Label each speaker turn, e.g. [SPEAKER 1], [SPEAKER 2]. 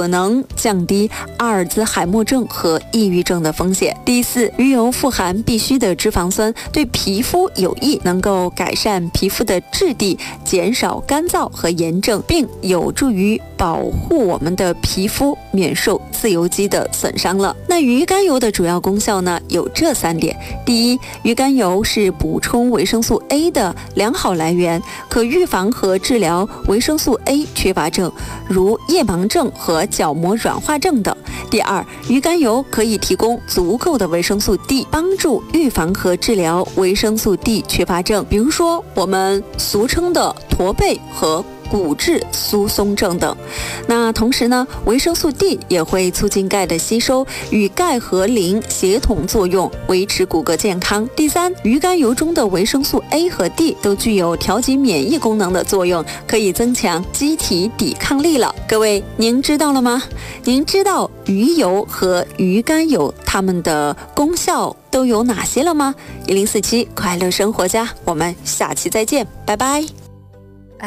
[SPEAKER 1] 能降低阿尔兹海默症和抑郁症的风险。第四，鱼油富含必需的脂肪酸，对皮肤有益，能够改善皮肤的质地，减少干燥和炎症，并有助于保护我们的皮肤免受自由基的损伤了。那鱼肝油的主要功效呢，有这3点。第一，鱼肝油是补充维生素 A 的良好来源，可预防和治疗维生素 A 缺乏症，如夜盲症和角膜软化症等。第二，鱼肝油可以提供足够的维生素 D， 帮助预防和治疗维生素 D 缺乏症，比如说我们俗称的驼背和骨质疏松症等。那同时呢，维生素 D 也会促进钙的吸收，与钙和磷协同作用，维持骨骼健康。第三，鱼肝油中的维生素 A 和 D 都具有调节免疫功能的作用，可以增强机体抵抗力了。各位，您知道了吗？您知道鱼油和鱼肝油它们的功效都有哪些了吗？1047快乐生活家，我们下期再见，拜拜。